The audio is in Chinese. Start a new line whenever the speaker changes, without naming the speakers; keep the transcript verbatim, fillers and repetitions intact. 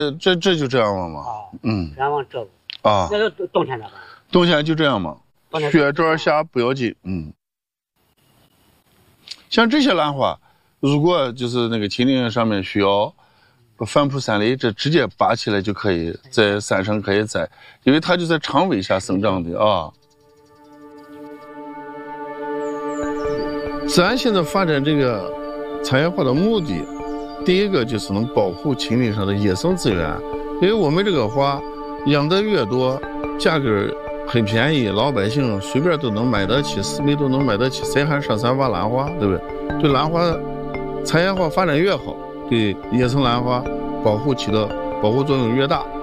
呃，这这就这样了嘛。
啊，
嗯，
咱往这
啊，
那就冬天咋办？
冬天就这样嘛，雪这儿下不要紧。嗯，像这些兰花，如果就是那个秦岭上面需要反扑三类，这直接拔起来就可以在山上可以栽，因为它就在常温下生长的啊。咱现在发展这个产业化的目的，第一个就是能保护秦岭上的野生资源，因为我们这个花养得越多，价格很便宜，老百姓随便都能买得起，四妹都能买得起，谁还上山挖兰花，对不对？对兰花产业化发展越好，对野生兰花保护起的保护作用越大。